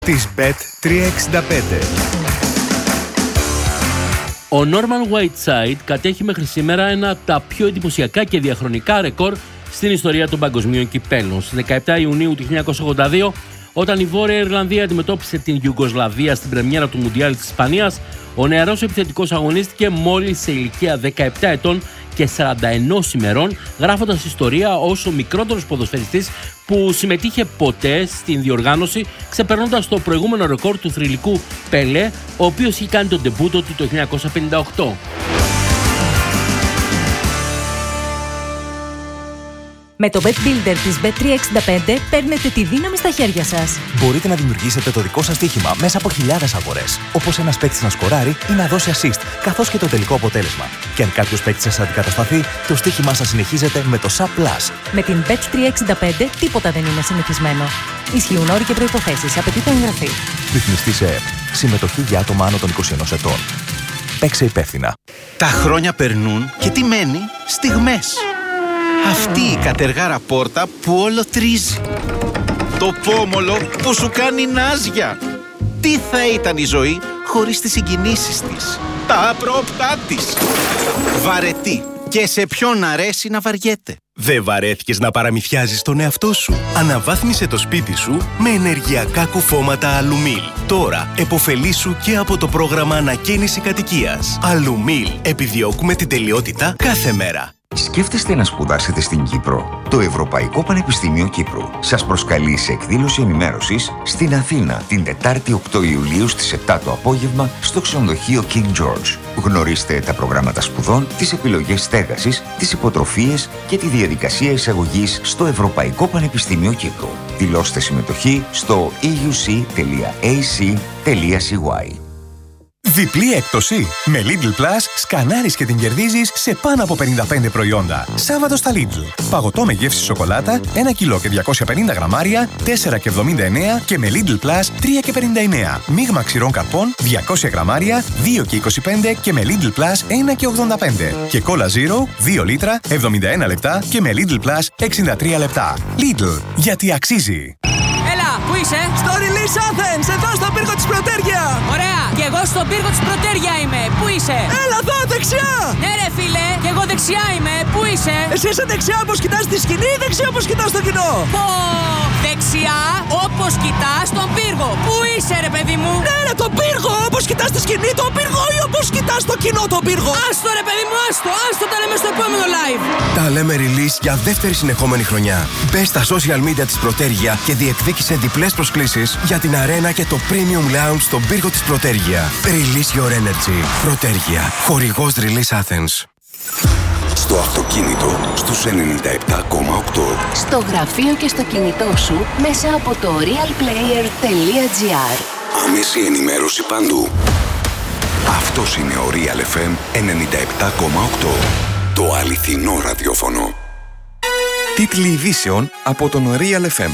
της Bet365. Ο Norman Whiteside κατέχει μέχρι σήμερα ένα από τα πιο εντυπωσιακά και διαχρονικά ρεκόρ στην ιστορία των παγκοσμίων κυπέλων. Στις 17 Ιουνίου του 1982, όταν η Βόρεια Ιρλανδία αντιμετώπισε την Ιουγκοσλαβία στην πρεμιέρα του Μουντιάλ της Ισπανίας, ο νεαρός επιθετικός αγωνίστηκε μόλις σε ηλικία 17 ετών και 41 ημερών, γράφοντας ιστορία ως ο μικρότερος ποδοσφαιριστής που συμμετείχε ποτέ στην διοργάνωση, ξεπερνώντας το προηγούμενο ρεκόρ του θρυλικού Πελέ, ο οποίος είχε κάνει τον ντεμπούτο του το 1958. Με το Bet Builder της Bet365 παίρνετε τη δύναμη στα χέρια σας. Μπορείτε να δημιουργήσετε το δικό σας στοίχημα μέσα από χιλιάδες αγορές. Όπως ένας παίκτης να σκοράρει ή να δώσει assist, καθώς και το τελικό αποτέλεσμα. Και αν κάποιος παίκτης σας αντικατασταθεί, το στοίχημά σας συνεχίζεται με το SAP+. Με την Bet365 τίποτα δεν είναι συνηθισμένο. Ισχύουν όροι και προϋποθέσεις. Απαιτείται εγγραφή. Ρυθμιστή σε ΕΕΠ. Συμμετοχή για άτομα άνω των 21 ετών. Παίξε υπεύθυνα. Τα χρόνια περνούν και τι μένει? Στιγμές. Αυτή η κατεργάρα πόρτα που όλο τρίζει. Το πόμολο που σου κάνει νάζια. Τι θα ήταν η ζωή χωρίς τις συγκινήσεις της, τα απρόπτά της. Βαρετή. Και σε ποιον αρέσει να βαριέται. Δεν βαρέθηκες να παραμυθιάζεις τον εαυτό σου? Αναβάθμισε το σπίτι σου με ενεργειακά κουφώματα Αλουμίλ. Τώρα επωφελήσου και από το πρόγραμμα ανακαίνιση κατοικίας. Αλουμίλ. Επιδιώκουμε την τελειότητα κάθε μέρα. Σκέφτεστε να σπουδάσετε στην Κύπρο? Το Ευρωπαϊκό Πανεπιστήμιο Κύπρου σας προσκαλεί σε εκδήλωση ενημέρωσης στην Αθήνα την Τετάρτη 8 Ιουλίου στις 7 το απόγευμα στο ξενοδοχείο King George. Γνωρίστε τα προγράμματα σπουδών, τις επιλογές στέγασης, τις υποτροφίες και τη διαδικασία εισαγωγής στο Ευρωπαϊκό Πανεπιστήμιο Κύπρου. Δηλώστε συμμετοχή στο euc.ac.cy. Διπλή έκπτωση. Με Lidl Plus σκανάρεις και την κερδίζεις σε πάνω από 55 προϊόντα. Σάββατο στα Lidl. Παγωτό με γεύση σοκολάτα, 1 κιλό και 250 γραμμάρια, 4,79 και με Lidl Plus 3,59. Μείγμα ξηρών καρπών, 200 γραμμάρια, 2,25 και με Lidl Plus 1,85. Και Cola Zero, 2 λίτρα, 71 λεπτά και με Lidl Plus 63 λεπτά. Lidl, γιατί αξίζει. Έλα, πού είσαι? Στο Release Athens, εδώ στον πύργο της Πρωτέρια. Ωραία, και εγώ στον πύργο της Πρωτέρια είμαι. Πού είσαι? Έλα εδώ, δεξιά. Ναι ρε φίλε, και εγώ δεξιά είμαι. Πού είσαι? Εσύ είσαι δεξιά όπως κοιτάς τη σκηνή ή δεξιά όπως κοιτάς το κοινό? Πω, δεξιά όπως κοιτάς τον πύργο. Πού είσαι ρε παιδί μου? Ναι ρε, τον πύργο, όπως κοιτάς τη σκηνή τον πύργο ή όπως κοιτάς το κοινό τον πύργο? Άστο ρε παιδί μου, άστο τα λέμε στο επόμενο live. Τα λέμε release για δεύτερη συνεχόμενη χρονιά. Μπες στα social media της Πρωτέρια και διεκδίκησε διπλές προσκλήσεις για την αρένα και το premium lounge στον πύργο της Πρωτέρια. Release your energy. Πρωτέρια. Χορηγός Release Athens. Στο αυτοκίνητο στους 97,8. Στο γραφείο και στο κινητό σου μέσα από το realplayer.gr. Άμεση ενημέρωση παντού. Αυτός είναι ο Real FM 97,8. Το αληθινό ραδιόφωνο. Τίτλοι ειδήσεων από τον Real FM.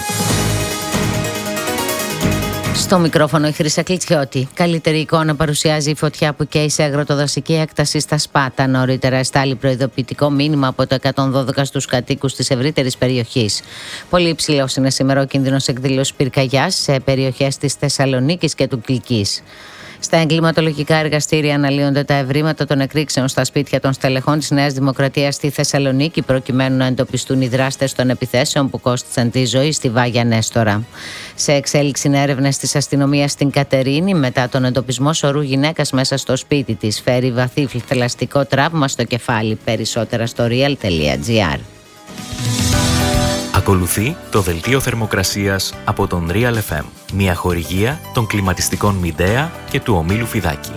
Στο μικρόφωνο η Χρύσα Κλιτσιώτη. Καλύτερη εικόνα παρουσιάζει η φωτιά που καίει σε αγροτοδασική έκταση στα Σπάτα. Νωρίτερα εστάλει προειδοποιητικό μήνυμα από το 112 στους κατοίκους της ευρύτερης περιοχής. Πολύ υψηλός είναι σήμερα ο κίνδυνος εκδήλωσης πυρκαγιάς σε περιοχές της Θεσσαλονίκης και του Κιλκής. Στα εγκληματολογικά εργαστήρια αναλύονται τα ευρήματα των εκρήξεων στα σπίτια των στελεχών της Νέας Δημοκρατίας στη Θεσσαλονίκη, προκειμένου να εντοπιστούν οι δράστες των επιθέσεων που κόστησαν τη ζωή στη Βάγια Νέστορα. Σε εξέλιξη είναι έρευνες της αστυνομίας στην Κατερίνη μετά τον εντοπισμό σωρού γυναίκας μέσα στο σπίτι της. Φέρει βαθύ θελαστικό τραύμα στο κεφάλι. Περισσότερα στο real.gr. Ακολουθεί το δελτίο θερμοκρασίας από τον Real FM. Μια χορηγία των κλιματιστικών Midea και του ομίλου Φιδάκη.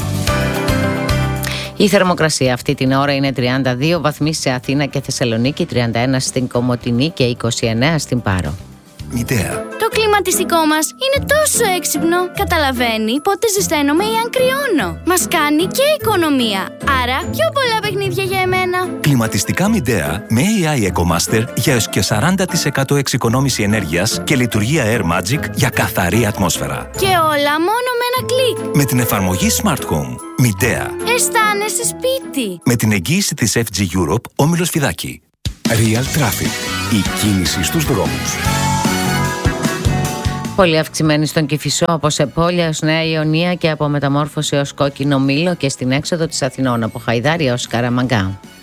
Η θερμοκρασία αυτή την ώρα είναι 32 βαθμοί σε Αθήνα και Θεσσαλονίκη, 31 στην Κομοτηνή και 29 στην Πάρο. Midea. Το κλιματιστικό μας είναι τόσο έξυπνο. Καταλαβαίνει πότε ζεσταίνομαι ή αν κρυώνω. Μας κάνει και οικονομία. Άρα πιο πολλά παιχνίδια για εμένα. Κλιματιστικά Midea με AI EcoMaster για έως και 40% εξοικονόμηση ενέργειας και λειτουργία Air Magic για καθαρή ατμόσφαιρα. Και όλα μόνο με ένα κλικ. Με την εφαρμογή Smart Home. Midea. Αισθάνεσαι σπίτι. Με την εγγύηση της FG Europe, όμιλος Φιδάκη. Real Traffic. Η κίνηση στους δρόμους. Πολύ αυξημένη στον Κηφισό από Σεπόλια ως Νέα Ιωνία και από Μεταμόρφωση ως Κόκκινο Μήλο και στην έξοδο της Αθηνών από Χαϊδάρια ως Καραμαγκά.